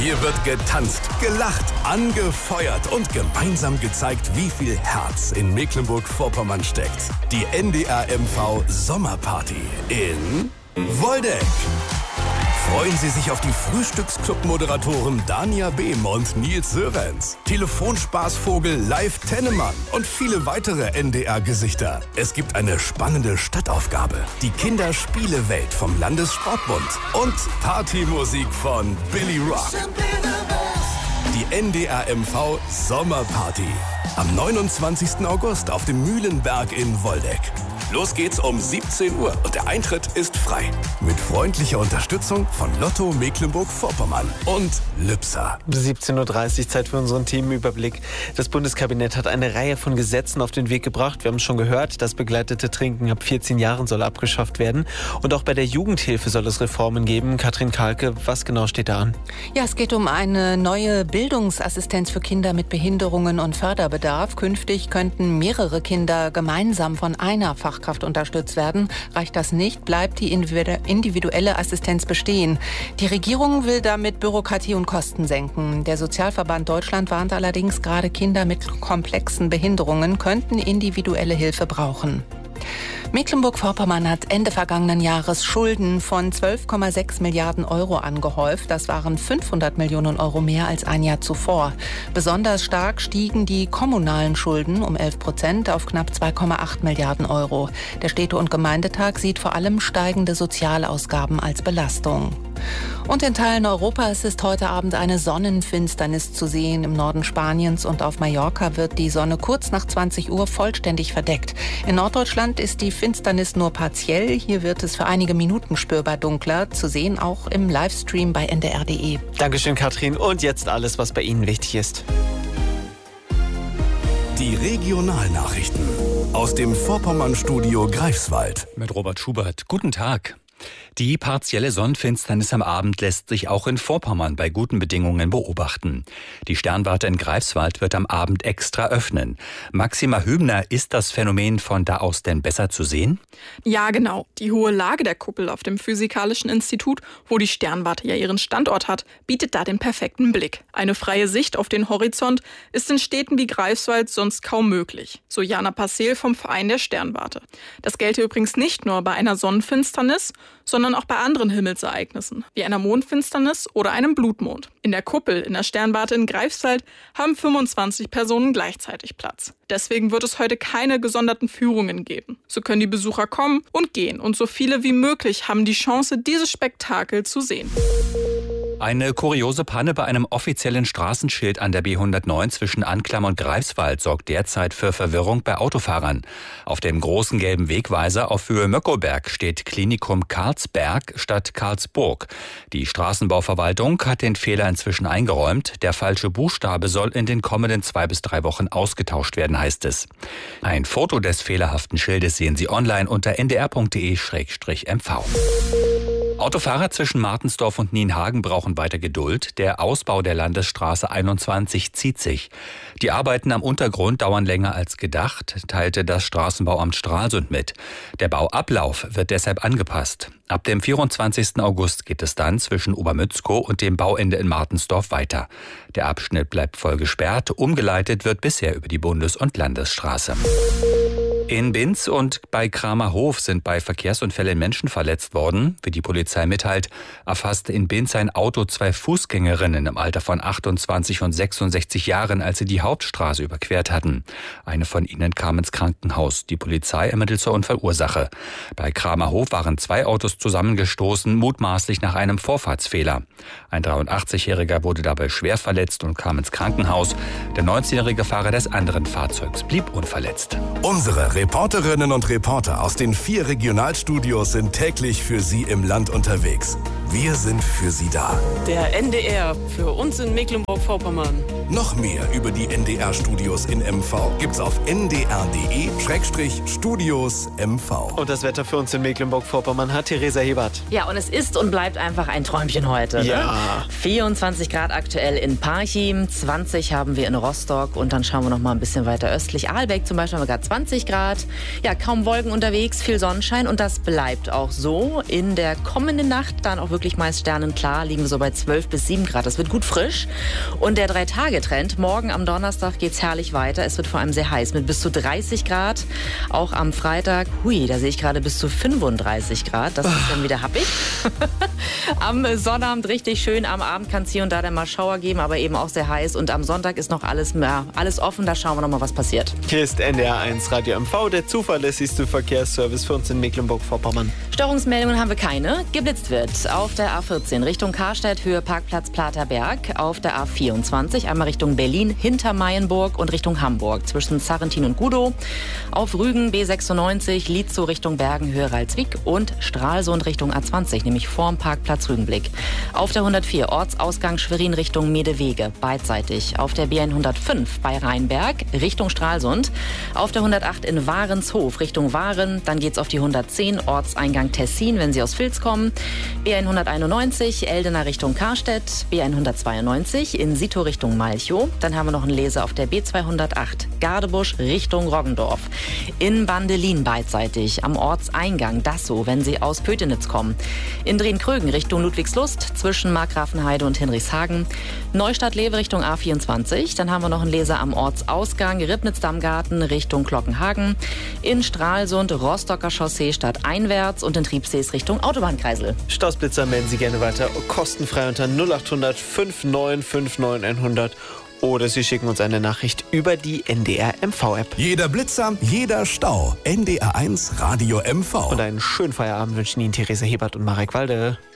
Hier wird getanzt, gelacht, angefeuert und gemeinsam gezeigt, wie viel Herz in Mecklenburg-Vorpommern steckt. Die NDR-MV Sommerparty in Woldeck. Freuen Sie sich auf die Frühstücksclub-Moderatoren Dania Behm und Nils Sörenz, Telefonspaßvogel Live Tennemann und viele weitere NDR-Gesichter. Es gibt eine spannende Stadtaufgabe, die Kinderspielewelt vom Landessportbund und Partymusik von Billy Rock. Die NDR-MV Sommerparty am 29. August auf dem Mühlenberg in Woldeck. Los geht's um 17 Uhr und der Eintritt ist frei. Mit freundlicher Unterstützung von Lotto Mecklenburg-Vorpommern und Lübser. 17:30 Uhr, Zeit für unseren Themenüberblick. Das Bundeskabinett hat eine Reihe von Gesetzen auf den Weg gebracht. Wir haben es schon gehört, das begleitete Trinken ab 14 Jahren soll abgeschafft werden. Und auch bei der Jugendhilfe soll es Reformen geben. Katrin Kahlke, was genau steht da an? Ja, es geht um eine neue Bildungsassistenz für Kinder mit Behinderungen und Förderbedarf. Künftig könnten mehrere Kinder gemeinsam von einer Fachkraft unterstützt werden. Reicht das nicht, bleibt die individuelle Assistenz bestehen. Die Regierung will damit Bürokratie und Kosten senken. Der Sozialverband Deutschland warnt allerdings, gerade Kinder mit komplexen Behinderungen könnten individuelle Hilfe brauchen. Mecklenburg-Vorpommern hat Ende vergangenen Jahres Schulden von 12,6 Milliarden Euro angehäuft. Das waren 500 Millionen Euro mehr als ein Jahr zuvor. Besonders stark stiegen die kommunalen Schulden um 11% auf knapp 2,8 Milliarden Euro. Der Städte- und Gemeindetag sieht vor allem steigende Sozialausgaben als Belastung. Und in Teilen Europas ist heute Abend eine Sonnenfinsternis zu sehen. Im Norden Spaniens und auf Mallorca wird die Sonne kurz nach 20 Uhr vollständig verdeckt. In Norddeutschland ist die Finsternis nur partiell. Hier wird es für einige Minuten spürbar dunkler. Zu sehen auch im Livestream bei ndr.de. Dankeschön, Katrin. Und jetzt alles, was bei Ihnen wichtig ist. Die Regionalnachrichten aus dem Vorpommern-Studio Greifswald. Mit Robert Schubert. Guten Tag. Die partielle Sonnenfinsternis am Abend lässt sich auch in Vorpommern bei guten Bedingungen beobachten. Die Sternwarte in Greifswald wird am Abend extra öffnen. Maxima Hübner, ist das Phänomen von da aus denn besser zu sehen? Ja, genau. Die hohe Lage der Kuppel auf dem Physikalischen Institut, wo die Sternwarte ja ihren Standort hat, bietet da den perfekten Blick. Eine freie Sicht auf den Horizont ist in Städten wie Greifswald sonst kaum möglich. So Jana Passel vom Verein der Sternwarte. Das gelte übrigens nicht nur bei einer Sonnenfinsternis, sondern auch bei anderen Himmelsereignissen, wie einer Mondfinsternis oder einem Blutmond. In der Kuppel in der Sternwarte in Greifswald haben 25 Personen gleichzeitig Platz. Deswegen wird es heute keine gesonderten Führungen geben. So können die Besucher kommen und gehen und so viele wie möglich haben die Chance, dieses Spektakel zu sehen. Eine kuriose Panne bei einem offiziellen Straßenschild an der B109 zwischen Anklam und Greifswald sorgt derzeit für Verwirrung bei Autofahrern. Auf dem großen gelben Wegweiser auf Höhe Möckoberg steht Klinikum Karlsberg statt Karlsburg. Die Straßenbauverwaltung hat den Fehler inzwischen eingeräumt. Der falsche Buchstabe soll in den kommenden 2 bis 3 Wochen ausgetauscht werden, heißt es. Ein Foto des fehlerhaften Schildes sehen Sie online unter ndr.de/mv. Autofahrer zwischen Martensdorf und Nienhagen brauchen weiter Geduld. Der Ausbau der Landesstraße 21 zieht sich. Die Arbeiten am Untergrund dauern länger als gedacht, teilte das Straßenbauamt Stralsund mit. Der Bauablauf wird deshalb angepasst. Ab dem 24. August geht es dann zwischen Obermützkow und dem Bauende in Martensdorf weiter. Der Abschnitt bleibt voll gesperrt. Umgeleitet wird bisher über die Bundes- und Landesstraße. In Binz und bei Kramerhof sind bei Verkehrsunfällen Menschen verletzt worden. Wie die Polizei mitteilt, erfasste in Binz ein Auto 2 Fußgängerinnen im Alter von 28 und 66 Jahren, als sie die Hauptstraße überquert hatten. Eine von ihnen kam ins Krankenhaus. Die Polizei ermittelt zur Unfallursache. Bei Kramerhof waren 2 Autos zusammengestoßen, mutmaßlich nach einem Vorfahrtsfehler. Ein 83-Jähriger wurde dabei schwer verletzt und kam ins Krankenhaus. Der 19-jährige Fahrer des anderen Fahrzeugs blieb unverletzt. Unsere Reporterinnen und Reporter aus den 4 Regionalstudios sind täglich für Sie im Land unterwegs. Wir sind für Sie da. Der NDR für uns in Mecklenburg-Vorpommern. Noch mehr über die NDR-Studios in MV gibt's auf ndr.de/Studios MV. Und das Wetter für uns in Mecklenburg-Vorpommern hat Theresa Hebert. Ja, und es ist und bleibt einfach ein Träumchen heute. Ja. Ne? 24 Grad aktuell in Parchim, 20 haben wir in Rostock und dann schauen wir noch mal ein bisschen weiter östlich. Ahlbeck zum Beispiel haben wir gerade 20 Grad. Ja, kaum Wolken unterwegs, viel Sonnenschein und das bleibt auch so. In der kommenden Nacht dann auch wirklich meist sternenklar, liegen wir so bei 12 bis 7 Grad. Das wird gut frisch. Und der 3-Tage-Trend, morgen am Donnerstag geht's herrlich weiter. Es wird vor allem sehr heiß mit bis zu 30 Grad. Auch am Freitag, da sehe ich gerade bis zu 35 Grad. Das ist dann wieder happig. Am Sonnabend richtig schön. Am Abend kann es hier und da dann mal Schauer geben, aber eben auch sehr heiß. Und am Sonntag ist noch alles offen. Da schauen wir noch mal, was passiert. Hier ist NDR1 Radio MV, der zuverlässigste Verkehrsservice für uns in Mecklenburg-Vorpommern. Störungsmeldungen haben wir keine. Geblitzt wird auf der A14 Richtung Karstedt, Höhe Parkplatz Platerberg. Auf der A24 einmal Richtung Berlin, hinter Mayenburg und Richtung Hamburg. Zwischen Sarrentin und Gudow. Auf Rügen B96, Lietzow Richtung Bergen, Höhe Ralswiek. Und Stralsund Richtung A20, nämlich vorm Parkplatz Rügenblick. Auf der 104 Ortsausgang Schwerin Richtung Medewege, beidseitig. Auf der B105 bei Rheinberg Richtung Stralsund. Auf der 108 in Warenshof Richtung Waren. Dann geht's auf die 110 Ortseingang Tessin, wenn Sie aus Vils kommen. B191 Eldena Richtung Karstedt. B192 in Sito Richtung Malchow. Dann haben wir noch einen Leser auf der B208 Gardebusch Richtung Roggendorf. In Bandelin beidseitig am Ortseingang Dassow, wenn Sie aus Pötenitz kommen. In Drehn-Krögen Richtung Ludwigslust zwischen Markgrafenheide und Hinrichshagen. Neustadt-Lewe Richtung A24. Dann haben wir noch einen Leser am Ortsausgang Ribnitz-Dammgarten Richtung Glockenhagen. In Stralsund Rostocker Chaussee stadteinwärts und in Triebsees Richtung Autobahnkreisel. Stausblitzer melden Sie gerne weiter kostenfrei unter 0800 5959 100 oder Sie schicken uns eine Nachricht über die NDR MV-App. Jeder Blitzer, jeder Stau. NDR1 Radio MV. Und einen schönen Feierabend wünschen Ihnen Theresa Hebert und Marek Walde.